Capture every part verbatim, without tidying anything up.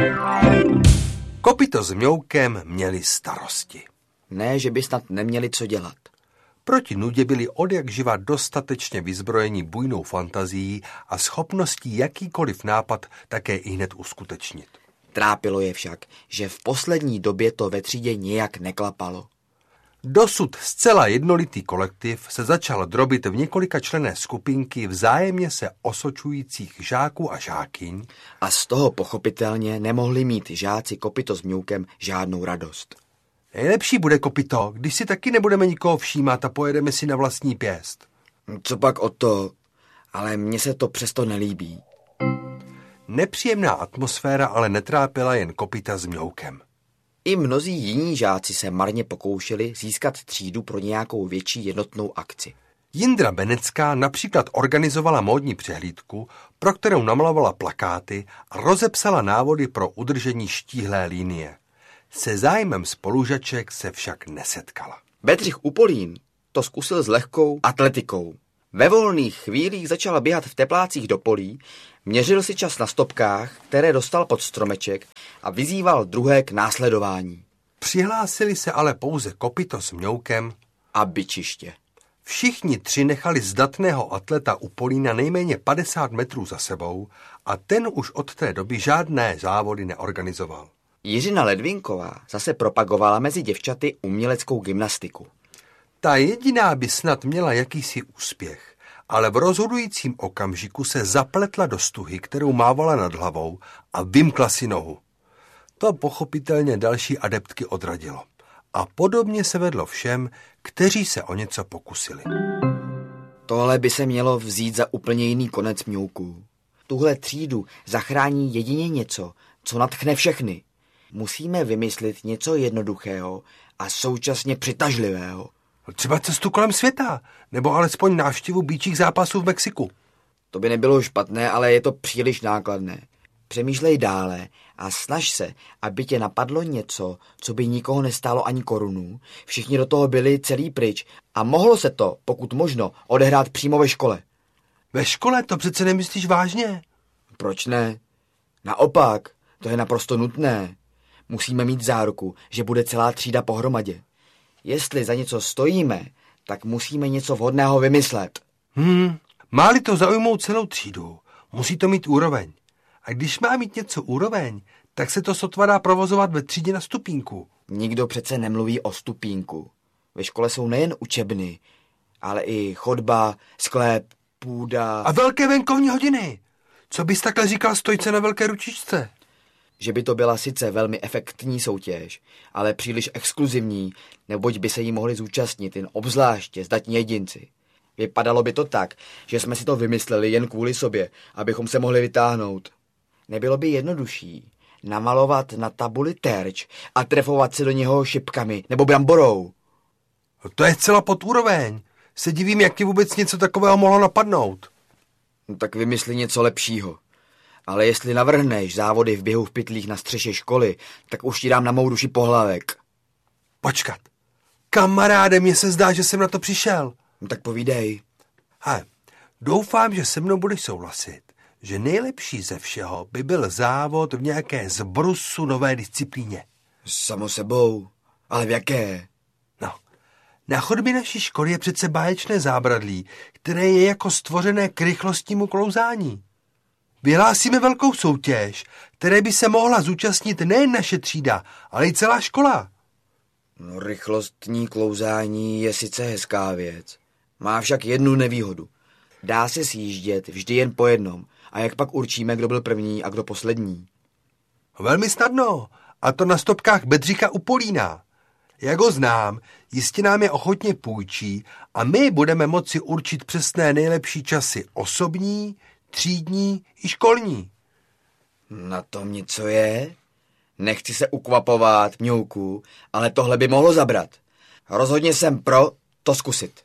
Kopyto s Mňoukem měli starosti. Ne, že by snad neměli co dělat. Proti nudě byli odjakživa dostatečně vyzbrojeni bujnou fantazií a schopností jakýkoliv nápad také ihned uskutečnit. Trápilo je však, že v poslední době to ve třídě nějak neklapalo. Dosud zcela jednolitý kolektiv se začal drobit v několika členné skupinky vzájemně se osočujících žáků a žákyň. A z toho pochopitelně nemohli mít žáci Kopyto s Mňoukem žádnou radost. Nejlepší bude, Kopyto, když si taky nebudeme nikoho všímat a pojedeme si na vlastní pěst. Co pak o to, ale mně se to přesto nelíbí. Nepříjemná atmosféra ale netrápila jen Kopyta s Mňoukem. I mnozí jiní žáci se marně pokoušeli získat třídu pro nějakou větší jednotnou akci. Jindra Benecká například organizovala módní přehlídku, pro kterou namalovala plakáty a rozepsala návody pro udržení štíhlé linie. Se zájmem spolužaček se však nesetkala. Bedřich Upolín to zkusil s lehkou atletikou. Ve volných chvílích začal běhat v teplácích do polí, měřil si čas na stopkách, které dostal pod stromeček a vyzýval druhé k následování. Přihlásili se ale pouze Kopyto s Mňoukem a Byčiště. Všichni tři nechali zdatného atleta Upolína nejméně padesát metrů za sebou a ten už od té doby žádné závody neorganizoval. Jiřina Ledvinková zase propagovala mezi děvčaty uměleckou gymnastiku. Ta jediná by snad měla jakýsi úspěch, ale v rozhodujícím okamžiku se zapletla do stuhy, kterou mávala nad hlavou a vymkla si nohu. To pochopitelně další adeptky odradilo. A podobně se vedlo všem, kteří se o něco pokusili. Tohle by se mělo vzít za úplně jiný konec Mňouků. Tuhle třídu zachrání jedině něco, co nadchne všechny. Musíme vymyslet něco jednoduchého a současně přitažlivého. Třeba cestu kolem světa, nebo alespoň návštěvu býčích zápasů v Mexiku. To by nebylo špatné, ale je to příliš nákladné. Přemýšlej dále a snaž se, aby tě napadlo něco, co by nikoho nestálo ani korunu. Všichni do toho byli celý pryč a mohlo se to, pokud možno, odehrát přímo ve škole. Ve škole to přece nemyslíš vážně? Proč ne? Naopak, to je naprosto nutné. Musíme mít záruku, že bude celá třída pohromadě. Jestli za něco stojíme, tak musíme něco vhodného vymyslet. Hmm, má-li to zaujmout celou třídu, musí to mít úroveň. A když má mít něco úroveň, tak se to sotva dá provozovat ve třídě na stupínku. Nikdo přece nemluví o stupínku. Ve škole jsou nejen učebny, ale i chodba, sklep, půda... A velké venkovní hodiny. Co bys takhle říkal stojce na velké ručičce? Že by to byla sice velmi efektní soutěž, ale příliš exkluzivní, neboť by se jí mohli zúčastnit jen obzvláště zdatní jedinci. Vypadalo by to tak, že jsme si to vymysleli jen kvůli sobě, abychom se mohli vytáhnout. Nebylo by jednodušší namalovat na tabuli terč a trefovat se do něho šipkami nebo bramborou. No to je zcela pod úroveň. Se divím, jak ti vůbec něco takového mohlo napadnout. No tak vymysli něco lepšího. Ale jestli navrhneš závody v běhu v pytlích na střeše školy, tak už ti dám na mou duši pohlavek. Počkat. Kamaráde, mně se zdá, že jsem na to přišel. No tak povídej. He, doufám, že se mnou budeš souhlasit, že nejlepší ze všeho by byl závod v nějaké zbrusu nové disciplíně. Samo sebou. Ale v jaké? No, na chodbě naší školy je přece báječné zábradlí, které je jako stvořené k rychlostnímu klouzání. Vyhlásíme velkou soutěž, které by se mohla zúčastnit nejen naše třída, ale i celá škola. No, rychlostní klouzání je sice hezká věc. Má však jednu nevýhodu. Dá se sjíždět vždy jen po jednom. A jak pak určíme, kdo byl první a kdo poslední? Velmi snadno. A to na stopkách Bedřicha Upolína. Jak ho znám, jistě nám je ochotně půjčí a my budeme moci určit přesné nejlepší časy osobní, třídní i školní. Na tom něco je? Nechci se ukvapovat, Mňouku, ale tohle by mohlo zabrat. Rozhodně jsem pro to zkusit.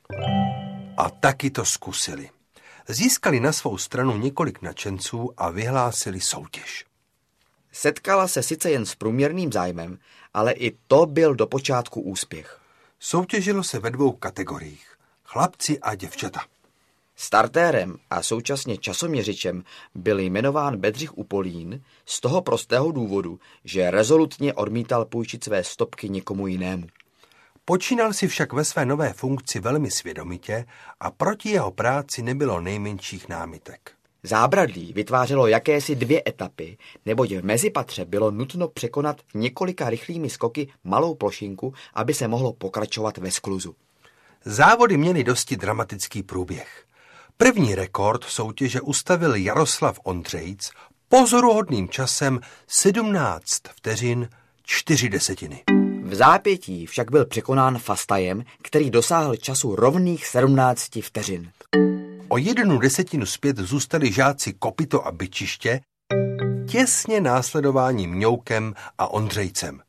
A taky to zkusili. Získali na svou stranu několik nadšenců a vyhlásili soutěž. Setkala se sice jen s průměrným zájmem, ale i to byl do počátku úspěch. Soutěžilo se ve dvou kategoriích. Chlapci a děvčata. Startérem a současně časoměřičem byl jmenován Bedřich Upolín z toho prostého důvodu, že rezolutně odmítal půjčit své stopky někomu jinému. Počínal si však ve své nové funkci velmi svědomitě a proti jeho práci nebylo nejmenších námitek. Zábradlí vytvářelo jakési dvě etapy, neboť v mezipatře bylo nutno překonat několika rychlými skoky malou plošinku, aby se mohlo pokračovat ve skluzu. Závody měly dosti dramatický průběh. První rekord soutěže ustavil Jaroslav Ondřejc pozoruhodným časem sedmnáct vteřin čtyři desetiny. V zápětí však byl překonán Fastajem, který dosáhl času rovných sedmnáct vteřin. O jednu desetinu zpět zůstali žáci Kopyto a Byčiště, těsně následování Mňoukem a Ondřejcem.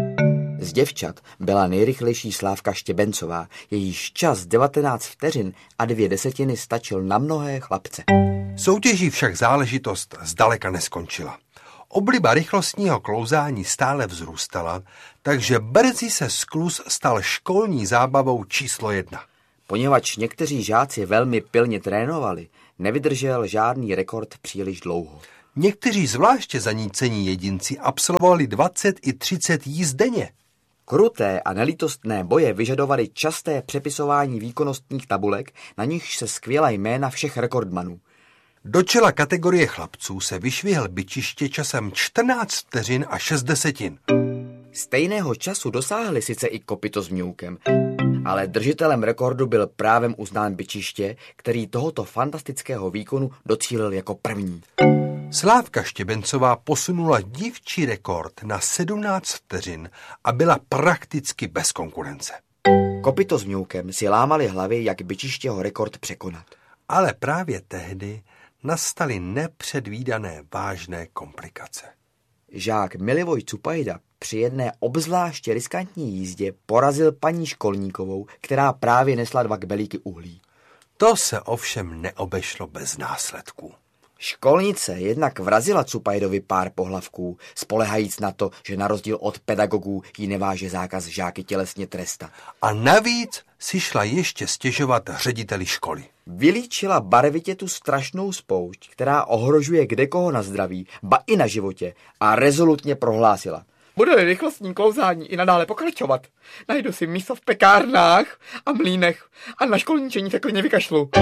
Z děvčat byla nejrychlejší Slávka Štěbencová, jejíž čas devatenáct vteřin a dvě desetiny stačil na mnohé chlapce. Soutěží však záležitost zdaleka neskončila. Obliba rychlostního klouzání stále vzrůstala, takže brzy se skluz stal školní zábavou číslo jedna. Poněvadž někteří žáci velmi pilně trénovali, nevydržel žádný rekord příliš dlouho. Někteří zvláště zanícení jedinci absolvovali dvacet i třicet jízd denně. Kruté a nelítostné boje vyžadovaly časté přepisování výkonnostních tabulek, na nichž se skvěla jména všech rekordmanů. Do čela kategorie chlapců se vyšvihl Byčiště časem čtrnáct vteřin a šest desetin. Stejného času dosáhli sice i Kopyto s Mňoukem, ale držitelem rekordu byl právem uznán Byčiště, který tohoto fantastického výkonu docílil jako první. Slávka Štěbencová posunula dívčí rekord na sedmnáct vteřin a byla prakticky bez konkurence. Kopyto s Mňoukem si lámali hlavy, jak Byčištěho rekord překonat. Ale právě tehdy nastaly nepředvídané vážné komplikace. Žák Milivoj Cupajda při jedné obzvláště riskantní jízdě porazil paní Školníkovou, která právě nesla dva kbelíky uhlí. To se ovšem neobešlo bez následků. Školnice jednak vrazila Cupajdovi pár pohlavků, spolehajíc na to, že na rozdíl od pedagogů jí neváže zákaz žáky tělesně trestat. A navíc si šla ještě stěžovat řediteli školy. Vylíčila barvitě tu strašnou spoušť, která ohrožuje kdekoho na zdraví, ba i na životě, a rezolutně prohlásila: bude-li rychlostní klouzání i nadále pokračovat, najdu si místo v pekárnách a mlýnech a na školníčení se klidně vykašlu.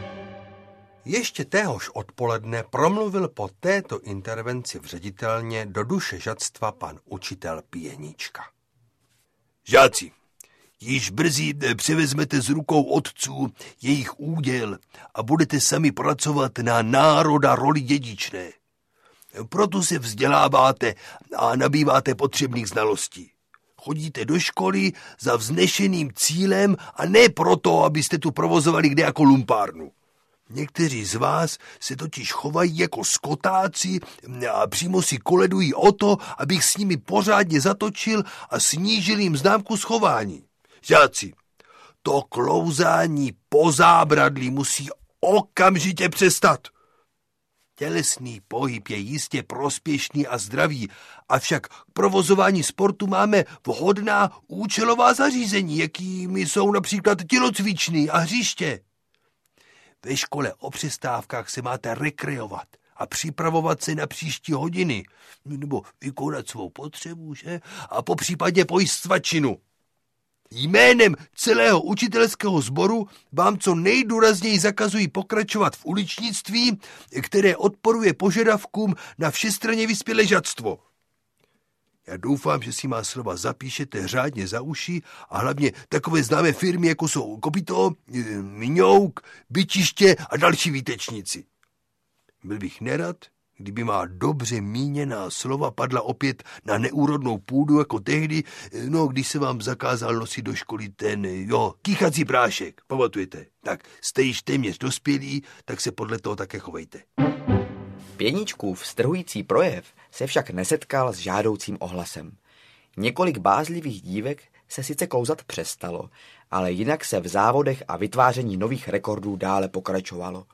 Ještě téhož odpoledne promluvil po této intervenci v ředitelně do duše žadstva pan učitel Pěnička. Žáci, již brzy převezmete z rukou otců jejich úděl a budete sami pracovat na národa roli dědičné. Proto se vzděláváte a nabýváte potřebných znalostí. Chodíte do školy za vznešeným cílem a ne proto, abyste tu provozovali kde jako lumpárnu. Někteří z vás se totiž chovají jako skotáci a přímo si koledují o to, abych s nimi pořádně zatočil a snížil jim známku schování. Žáci, to klouzání po zábradlí musí okamžitě přestat. Tělesný pohyb je jistě prospěšný a zdravý, avšak k provozování sportu máme vhodná účelová zařízení, jakými jsou například tělocvičny a hřiště. Ve škole o přestávkách se máte rekreovat a připravovat se na příští hodiny, nebo vykonat svou potřebu, že? A po případě pojist svačinu. Jménem celého učitelského sboru vám co nejdůrazněji zakazují pokračovat v uličnictví, které odporuje požadavkům na všestranně vyspělé žadstvo. Já doufám, že si má slova zapíšete řádně za uši a hlavně takové známé firmy, jako jsou Kopyto, Mňouk, Byčiště a další výtečníci. Byl bych nerad, kdyby má dobře míněná slova padla opět na neúrodnou půdu, jako tehdy, no, když se vám zakázal nosit do školy ten, jo, kýchací prášek, pamatujete? Tak jste již téměř dospělí, tak se podle toho také chovejte. Pěničkův strhující projev se však nesetkal s žádoucím ohlasem. Několik bázlivých dívek se sice klouzat přestalo, ale jinak se v závodech a vytváření nových rekordů dále pokračovalo.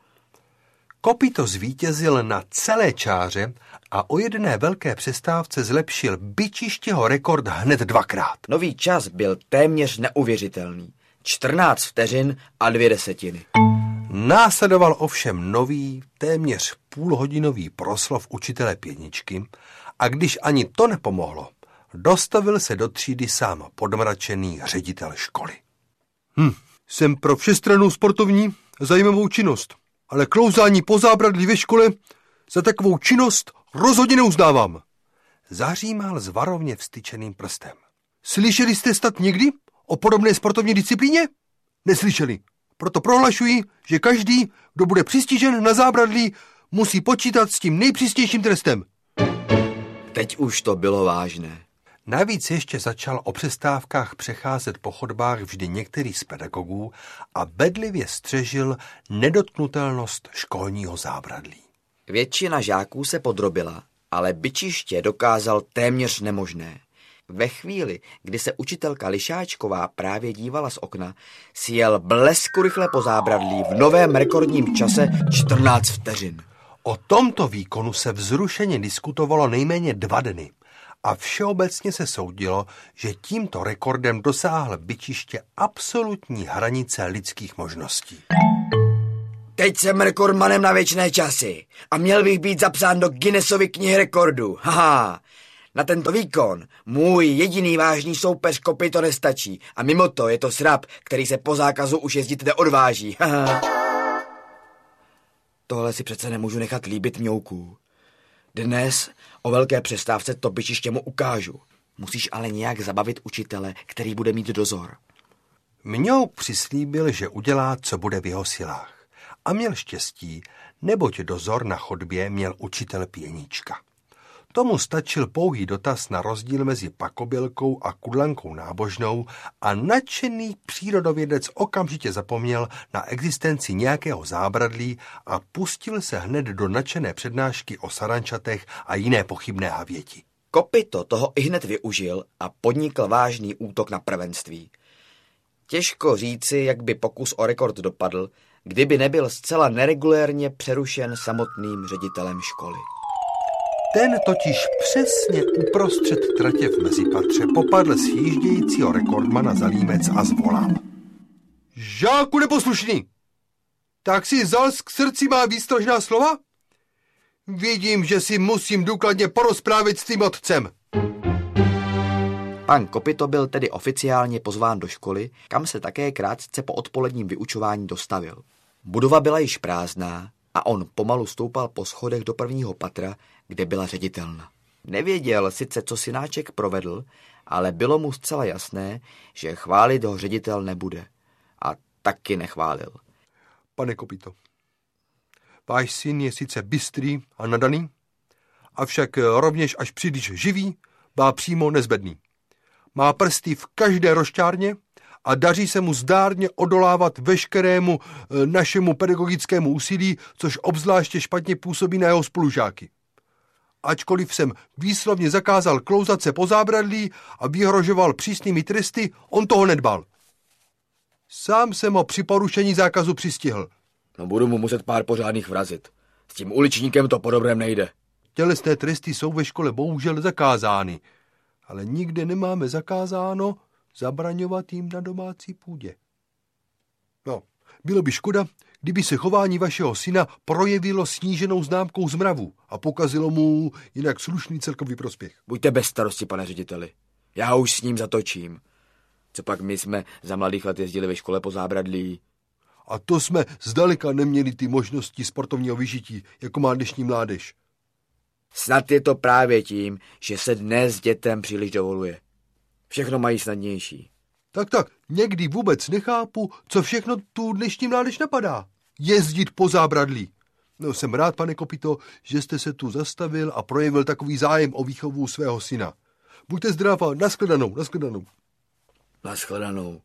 Kopyto zvítězil na celé čáře a o jedné velké přestávce zlepšil Byčištěho rekord hned dvakrát. Nový čas byl téměř neuvěřitelný. čtrnáct vteřin a dvě desetiny. Následoval ovšem nový, téměř půlhodinový proslov učitele pěničky a když ani to nepomohlo, dostavil se do třídy sám podmračený ředitel školy. Hm, jsem pro všestrannou sportovní zajímavou činnost, ale klouzání po zábradlí ve škole za takovou činnost rozhodně neuznávám. Zahřímal s varovně vztyčeným prstem. Slyšeli jste snad někdy o podobné sportovní disciplíně? Neslyšeli. Proto prohlašuji, že každý, kdo bude přistižen na zábradlí, musí počítat s tím nejpřísnějším trestem. Teď už to bylo vážné. Navíc ještě začal o přestávkách přecházet po chodbách vždy některý z pedagogů a bedlivě střežil nedotknutelnost školního zábradlí. Většina žáků se podrobila, ale bičiště dokázal téměř nemožné. Ve chvíli, kdy se učitelka Lišáčková právě dívala z okna, si jel blesku rychle po zábradlí v novém rekordním čase čtrnáct vteřin. O tomto výkonu se vzrušeně diskutovalo nejméně dva dny a všeobecně se soudilo, že tímto rekordem dosáhl bičiště absolutní hranice lidských možností. Teď jsem rekordmanem na věčné časy a měl bych být zapsán do Guinnessovy knihy rekordů. Haha, na tento výkon můj jediný vážný soupeř kopyto nestačí a mimo to je to srab, který se po zákazu už jezdit neodváží. Haha. Tohle si přece nemůžu nechat líbit Mňouků. Dnes o velké přestávce to bičiště mu ukážu. Musíš ale nějak zabavit učitele, který bude mít dozor. Mňouk přislíbil, že udělá, co bude v jeho silách. A měl štěstí, neboť dozor na chodbě měl učitel pěnička. Tomu stačil pouhý dotaz na rozdíl mezi pakobělkou a kudlankou nábožnou a nadšený přírodovědec okamžitě zapomněl na existenci nějakého zábradlí a pustil se hned do nadšené přednášky o sarančatech a jiné pochybné havěti. Kopyto toho ihned využil a podnikl vážný útok na prvenství. Těžko říci, jak by pokus o rekord dopadl, kdyby nebyl zcela neregulérně přerušen samotným ředitelem školy. Ten totiž přesně uprostřed tratě v mezipatře popadl sjíždějícího rekordmana za límec a zvolal. Žáku neposlušný, tak si vzal k srdci má výstražná slova? Vidím, že si musím důkladně porozprávit s tím otcem. Pan Kopyto byl tedy oficiálně pozván do školy, kam se také krátce po odpoledním vyučování dostavil. Budova byla již prázdná a on pomalu stoupal po schodech do prvního patra, kde byla ředitelna. Nevěděl sice, co synáček provedl, ale bylo mu zcela jasné, že chválit ho ředitel nebude. A taky nechválil. Pane Kopyto, váš syn je sice bystrý a nadaný, avšak rovněž až příliš živý, bá přímo nezbedný. Má prsty v každé rošťárně a daří se mu zdárně odolávat veškerému e, našemu pedagogickému úsilí, což obzvláště špatně působí na jeho spolužáky. Ačkoliv jsem výslovně zakázal klouzat se po zábradlí a vyhrožoval přísnými tresty, on toho nedbal. Sám jsem ho při porušení zákazu přistihl. No budu mu muset pár pořádných vrazit. S tím uličníkem to po dobrém nejde. Tělesné tresty jsou ve škole bohužel zakázány, ale nikde nemáme zakázáno zabraňovat jim na domácí půdě. No, bylo by škoda, kdyby se chování vašeho syna projevilo sníženou známkou z mravu a pokazilo mu jinak slušný celkový prospěch. Buďte bez starosti, pane řediteli. Já už s ním zatočím. Co pak my jsme za mladých let jezdili ve škole po zábradlí? A to jsme zdaleka neměli ty možnosti sportovního vyžití, jako má dnešní mládež. Snad je to právě tím, že se dnes dětem příliš dovoluje. Všechno mají snadnější. Tak, tak, někdy vůbec nechápu, co všechno tu dnešní mládež napadá. Jezdit po zábradlí. No, jsem rád, pane Kopyto, že jste se tu zastavil a projevil takový zájem o výchovu svého syna. Buďte zdrav a nashledanou, nashledanou. Nashledanou.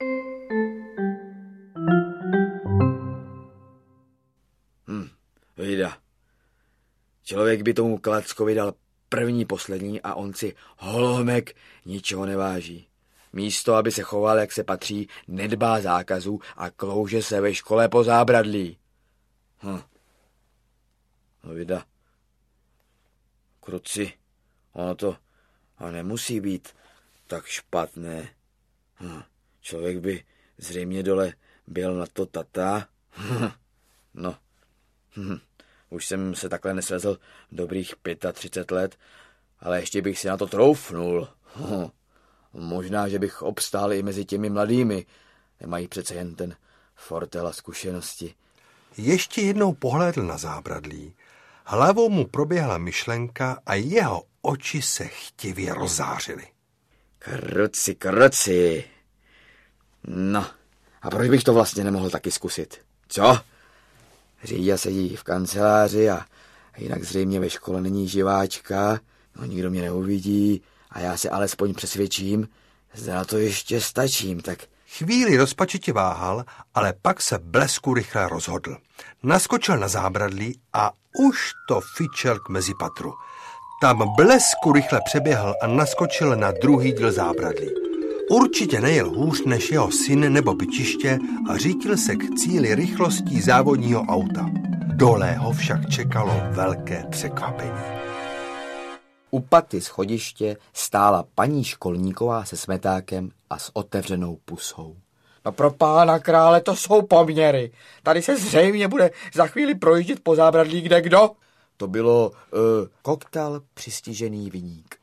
Hm, vyjda. Člověk by tomu Klackovi dal první, poslední a on si holomek ničeho neváží. Místo, aby se choval, jak se patří, nedbá zákazů a klouže se ve škole po zábradlí. Hm. No vida. Kruci, ono to a nemusí být tak špatné. Hm. Člověk by zřejmě dole byl na to tata. No, hm. Už jsem se takhle nesvezl dobrých třicet pět let, ale ještě bych si na to troufnul. Hm. Možná, že bych obstál i mezi těmi mladými. Nemají přece jen ten fortel a zkušenosti. Ještě jednou pohlédl na zábradlí. Hlavou mu proběhla myšlenka a jeho oči se chtivě rozzářily. Kruci, kruci. No, a proč bych to vlastně nemohl taky zkusit? Co? Říďa sedí v kanceláři a jinak zřejmě ve škole není živáčka, no nikdo mě neuvidí a já se alespoň přesvědčím, zda na to ještě stačím, tak... Chvíli rozpačitě váhal, ale pak se blesku rychle rozhodl. Naskočil na zábradlí a už to fičel k mezipatru. Tam blesku rychle přeběhl a naskočil na druhý díl zábradlí. Určitě nejel hůř než jeho syn nebo byčiště a řítil se k cíli rychlostí závodního auta. Dole ho však čekalo velké překvapení. U paty schodiště stála paní Školníková se smetákem a s otevřenou pusou. No pro pána krále, to jsou poměry. Tady se zřejmě bude za chvíli projíždět po zábradlí kde kdo. To bylo uh, koktel přistižený viník.